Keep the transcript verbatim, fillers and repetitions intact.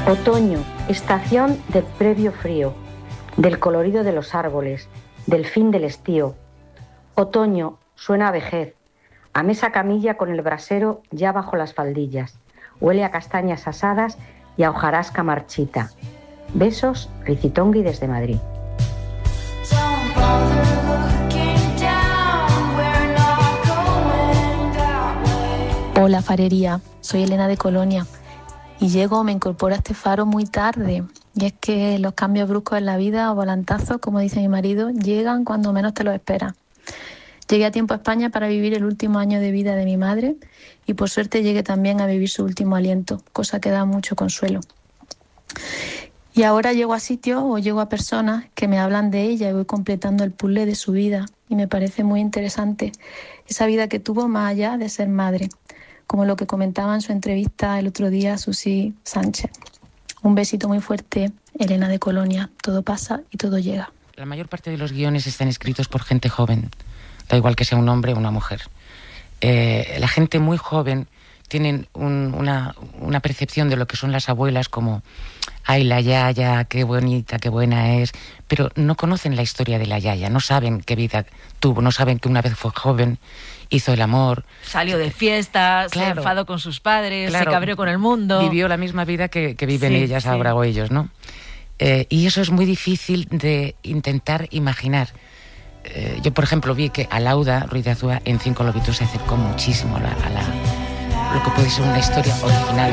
Otoño, estación del previo frío, del colorido de los árboles, del fin del estío. Otoño, suena a vejez, a mesa camilla con el brasero ya bajo las faldillas. Huele a castañas asadas y a hojarasca marchita. Besos, Ricitongui desde Madrid. Hola Farería, soy Elena de Colonia y llego, me incorporo a este faro muy tarde. Y es que los cambios bruscos en la vida o volantazos, como dice mi marido, llegan cuando menos te lo esperas. Llegué a tiempo a España para vivir el último año de vida de mi madre y por suerte llegué también a vivir su último aliento, cosa que da mucho consuelo. Y ahora llego a sitios o llego a personas que me hablan de ella y voy completando el puzzle de su vida y me parece muy interesante esa vida que tuvo más allá de ser madre, como lo que comentaba en su entrevista el otro día Susi Sánchez. Un besito muy fuerte, Elena de Colonia. Todo pasa y todo llega. La mayor parte de los guiones están escritos por gente joven, da igual que sea un hombre o una mujer. Eh, la gente muy joven tiene un, una, una percepción de lo que son las abuelas como ay, la yaya, qué bonita, qué buena es, pero no conocen la historia de la yaya, no saben qué vida tuvo, no saben que una vez fue joven, hizo el amor. Salió de fiestas, claro, se enfadó con sus padres, claro, se cabreó con el mundo. Vivió la misma vida que, que viven sí, ellas sí. ahora o ellos, ¿no? Eh, y eso es muy difícil de intentar imaginar. Eh, yo, por ejemplo, vi que Alauda Ruiz de Azúa en Cinco Lobitos se acercó muchísimo a, la, a la, lo que puede ser una historia original